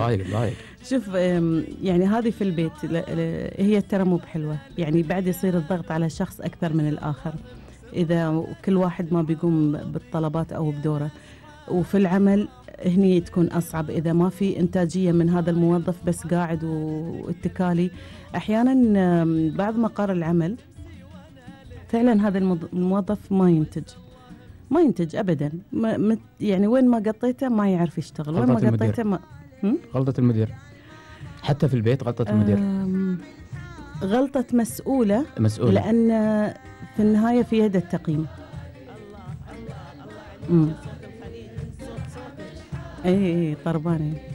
ضايق. شوف يعني هذه في البيت هي ترى مو بحلوة، يعني بعد يصير الضغط على شخص أكثر من الآخر إذا كل واحد ما بيقوم بالطلبات أو بدوره. وفي العمل هني تكون أصعب إذا ما في إنتاجية من هذا الموظف بس قاعد واتكالي. أحيانا بعض مقار العمل فعلا هذا الموظف ما ينتج أبدا، يعني وين ما قطيته ما يعرف يشتغل، وين ما قطيته ما غلطة المدير. حتى في البيت غلطة المدير، غلطة مسؤولة لأن في النهاية في يد التقييم. اي طرباني.